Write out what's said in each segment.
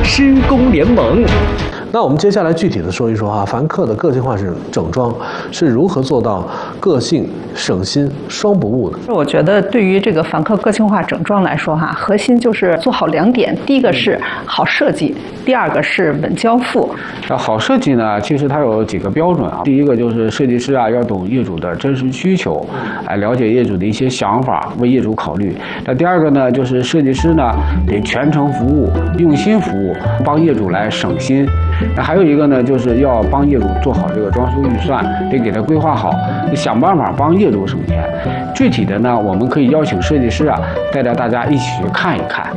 施工联盟。 那我们接下来具体的说一说凡客的个性化整装是如何做到个性、省心、双不误的？ 我觉得对于这个凡客个性化整装来说核心就是做好2点，第一个是好设计，第二个是稳交付。 好设计呢，其实它有几个标准第一个就是设计师要懂业主的真实需求，了解业主的一些想法，为业主考虑。那第二个呢，就是设计师呢得全程服务，用心服务，帮业主来省心。那还有一个呢，就是要帮业主做好这个装修预算，得给他规划好，想办法帮业主省钱。具体的呢，我们可以邀请设计师带着大家一起去看一看。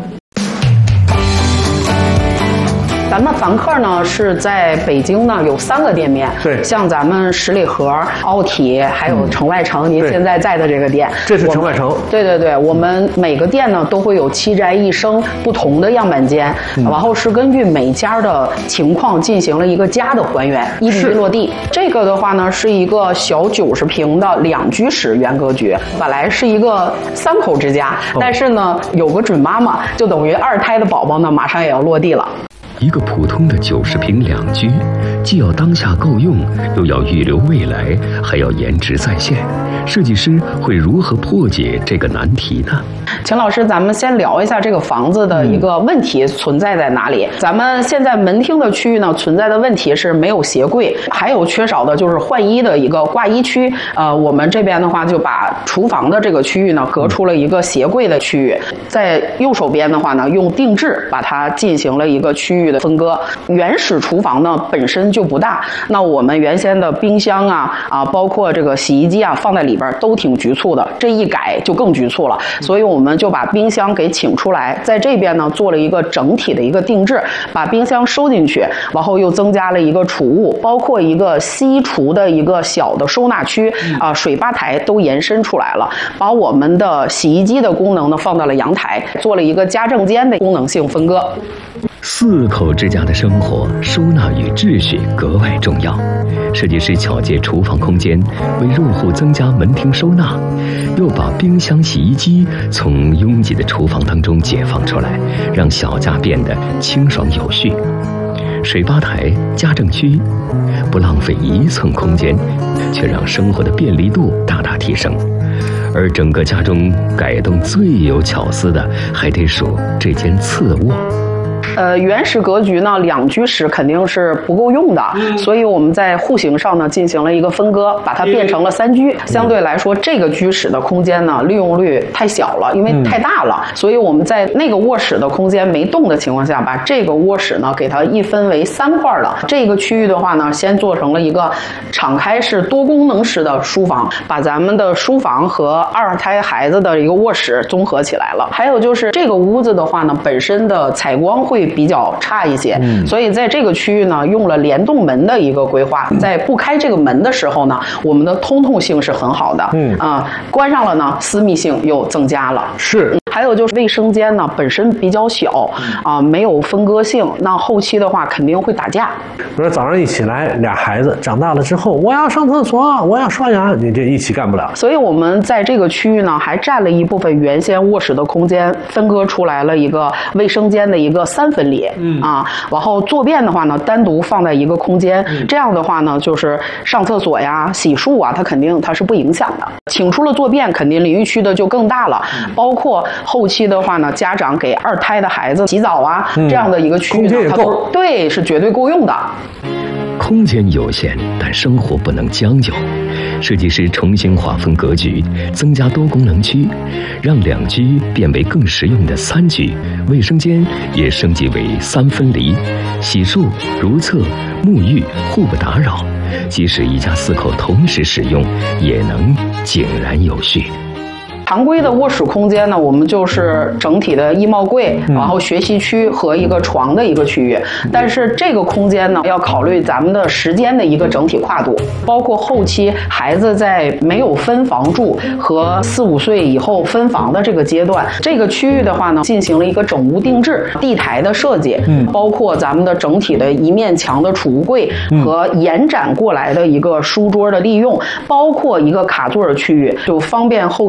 咱们凡客呢是在北京呢有3个店面， 对， 像咱们十里河、奥体，还有城外城，您现在在的这个店， 这是城外城。对， 我们每个店呢都会有7宅1生不同的样板间，然后是根据每家的情况进行了一个家的还原，1比1落地。这个的话呢是一个小90平的2居室原格局，本来是一个3口之家，但是呢有个准妈妈，就等于2胎的宝宝呢马上也要落地了。 一个普通的90平2居，既要当下够用，又要预留未来，还要颜值在线。设计师会如何破解这个难题呢？ 秦老师，咱们先聊一下这个房子的一个问题存在在哪里。咱们现在门厅的区域呢，存在的问题是没有鞋柜，还有缺少的就是换衣的一个挂衣区。我们这边的话就把厨房的这个区域呢隔出了一个鞋柜的区域，在右手边的话呢，用定制把它进行了一个区域的分割。原始厨房呢本身就不大，那我们原先的冰箱包括这个洗衣机放在里边都挺局促的，这一改就更局促了，所以我们就把冰箱给请出来，在这边呢做了一个整体的一个定制，把冰箱收进去，然后又增加了一个储物，包括一个西厨的一个小的收纳区水吧台都延伸出来了，把我们的洗衣机的功能呢放到了阳台，做了一个家政间的功能性分割。 4口之家的生活，收纳与秩序格外重要。设计师巧借厨房空间，为入户增加门厅收纳，又把冰箱、洗衣机从拥挤的厨房当中解放出来，让小家变得清爽有序。水吧台、家政区，不浪费1寸空间，却让生活的便利度大大提升。而整个家中改动最有巧思的，还得数这间次卧。 原始格局呢2居室肯定是不够用的，所以我们在户型上呢进行了一个分割，把它变成了3居。相对来说，这个居室的空间呢利用率太小了，因为太大了，所以我们在那个卧室的空间没动的情况下，把这个卧室呢给它一分为3块了。这个区域的话呢，先做成了一个敞开式多功能式的书房，把咱们的书房和2胎孩子的一个卧室综合起来了。还有就是这个屋子的话呢，本身的采光会比较差一些，所以在这个区域呢用了联动门的一个规划，在不开这个门的时候呢，我们的通透性是很好的，关上了呢私密性又增加了。 是。 还有就是卫生间呢本身比较小没有分割性，那后期的话肯定会打架。 比如说早上一起来，俩孩子长大了之后，我要上厕所，我要刷牙，你这一起干不了。 所以我们在这个区域呢还占了一部分原先卧室的空间，分割出来了一个卫生间的一个3分离然后坐便的话呢单独放在一个空间，这样的话呢就是上厕所呀、洗漱它肯定它是不影响的。请出了坐便，肯定淋浴区的就更大了，包括后期的话呢，家长给2胎的孩子洗澡这样的一个区域呢，它都对是绝对够用的。 空间有限，但生活不能将就。设计师重新划分格局，增加多功能区，让2居变为更实用的3居，卫生间也升级为3分离，洗漱、如厕、沐浴互不打扰，即使一家4口同时使用，也能井然有序。 常规的卧室空间呢，我们就是整体的衣帽柜，然后学习区和一个床的一个区域。但是这个空间呢，要考虑咱们的时间的一个整体跨度，包括后期孩子在没有分房住和4、5岁以后分房的这个阶段，这个区域的话呢，进行了一个整屋定制，地台的设计，包括咱们的整体的一面墙的储物柜和延展过来的一个书桌的利用，包括一个卡座的区域，就方便后期2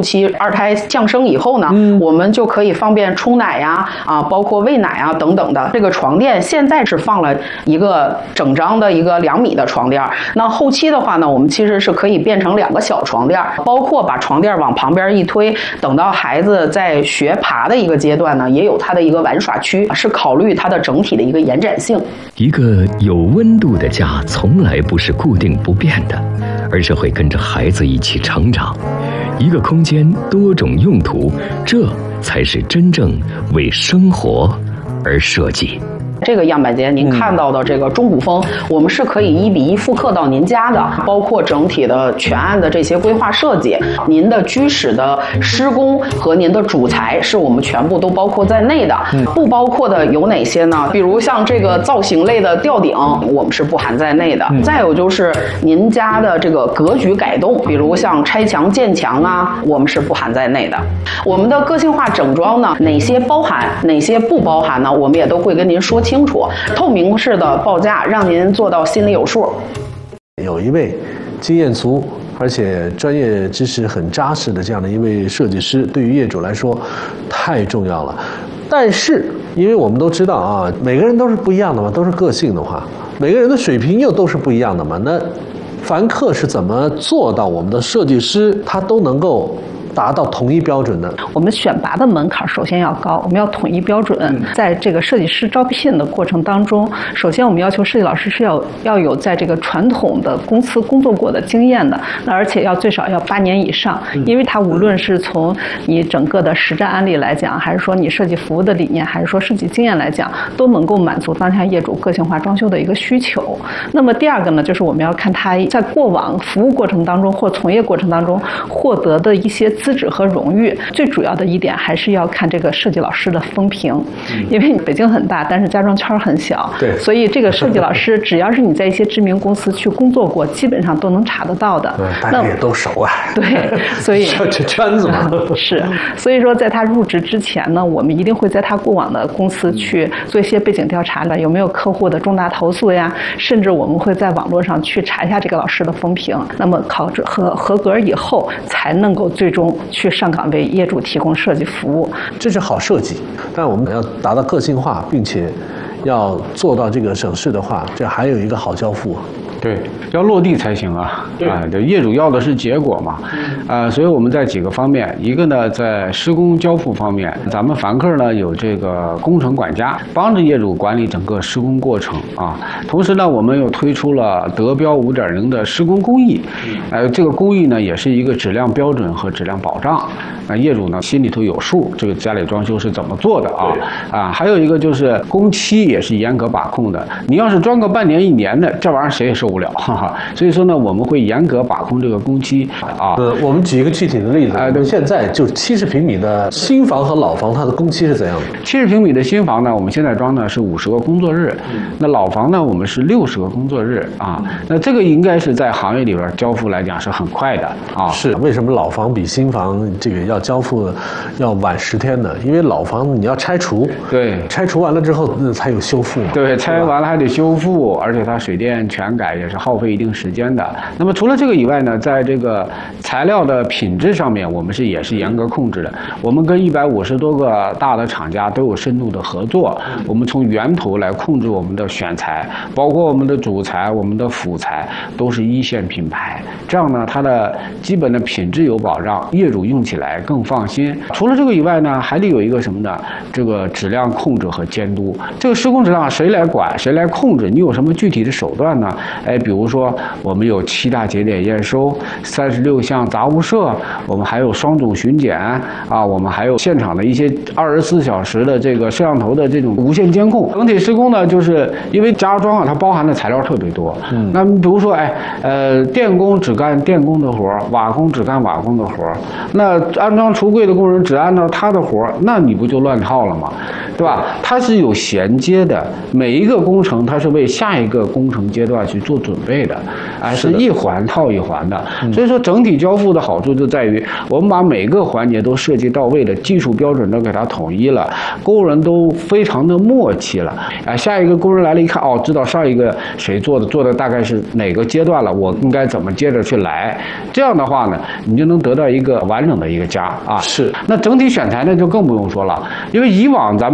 胎降生以后呢，我们就可以方便冲奶呀，包括喂奶啊等等的。这个床垫现在是放了一个整张的一个2米的床垫，那后期的话呢，我们其实是可以变成2个小床垫，包括把床垫往旁边一推，等到孩子在学爬的一个阶段呢，也有它的一个玩耍区，是考虑它的整体的一个延展性。 一个有温度的家从来不是固定不变的，而是会跟着孩子一起成长。一个空间多种用途，这才是真正为生活而设计。 这个样板间您看到的这个中古风，我们是可以1比1复刻到您家的，包括整体的全案的这些规划设计，您的居室的施工和您的主材是我们全部都包括在内的。不包括的有哪些呢？比如像这个造型类的吊顶，我们是不含在内的。再有就是您家的这个格局改动，比如像拆墙建墙啊，我们是不含在内的。我们的个性化整装呢，哪些包含，哪些不包含呢？我们也都会跟您说清楚，透明式的报价，让您做到心里有数。 有一位经验足而且专业知识很扎实的这样的一位设计师，对于业主来说太重要了。但是因为我们都知道啊，每个人都是不一样的嘛，都是个性的话，每个人的水平又都是不一样的嘛，那凡客是怎么做到我们的设计师他都能够达到统一标准的？ 我们选拔的门槛首先要高，我们要统一标准。在这个设计师招聘的过程当中，首先我们要求设计老师是要有在这个传统的公司工作过的经验的，那而且最少要8年以上，因为它无论是从你整个的实战案例来讲，还是说你设计服务的理念，还是说设计经验来讲，都能够满足当下业主个性化装修的一个需求。那么第二个呢，就是我们要看他在过往服务过程当中或从业过程当中获得的一些资质和荣誉。最主要的一点还是要看这个设计老师的风评，因为北京很大，但是家装圈很小， 对， 所以这个设计老师只要是你在一些知名公司去工作过，基本上都能查得到的。 大家也都熟啊。 对，所以这圈子嘛。 是，所以说在他入职之前呢，我们一定会在他过往的公司去做一些背景调查的，有没有客户的重大投诉呀，甚至我们会在网络上去查一下这个老师的风评。那么考制合格以后，才能够最终去上岗为业主提供设计服务。 这是好设计，但我们要达到个性化，并且要做到这个省事的话，这还有一个好交付。 对，要落地才行啊！对，业主要的是结果嘛，所以我们在几个方面，一个呢，在施工交付方面，咱们凡客呢有这个工程管家，帮着业主管理整个施工过程啊。同时呢，我们又推出了德标5.0的施工工艺，这个工艺呢也是一个质量标准和质量保障，业主呢心里头有数，这个家里装修是怎么做的啊。还有一个就是工期也是严格把控的，你要是装个半年1年的，这玩意儿谁也受不了，哈哈。所以说呢，我们会严格把控这个工期啊。 我们举一个具体的例子，现在就70平米的新房和老房，它的工期是怎样的 ？70平米的新房呢，我们现在装的是50个工作日，那老房呢，我们是60个工作日啊。那这个应该是在行业里边交付来讲是很快的啊。 是为什么老房比新房这个要交付要晚10天呢？因为老房你要拆除， 对， 拆除完了之后才有修复嘛。 对，拆完了还得修复，而且它水电全改也是耗费一定时间的。那么除了这个以外呢，在这个材料的品质上面，我们也是严格控制的。我们跟150多个大的厂家都有深度的合作，我们从源头来控制我们的选材，包括我们的主材、我们的辅材都是1线品牌，这样呢，它的基本的品质有保障，业主用起来更放心。除了这个以外呢，还得有一个什么呢？这个质量控制和监督。这个施工质量谁来管？谁来控制？你有什么具体的手段呢？比如说我们有7大节点验收，36项杂物摄，我们还有双组巡检啊，我们还有现场的一些24小时的这个摄像头的这种无线监控。整体施工呢，就是因为家装它包含的材料特别多。那比如说电工只干电工的活，瓦工只干瓦工的活，那安装橱柜的工人只按照他的活，那你不就乱套了吗？对吧？它是有衔接接的，每一个工程它是为下一个工程阶段去做准备的，是一环套一环的。所以说整体交付的好处就在于，我们把每个环节都设计到位了，技术标准都给它统一了，工人都非常的默契了。下一个工人来了一看，知道上一个谁做的大概是哪个阶段了，我应该怎么接着去来。这样的话呢，你就能得到一个完整的一个家啊。 是。 那整体选材呢，就更不用说了，因为以往咱们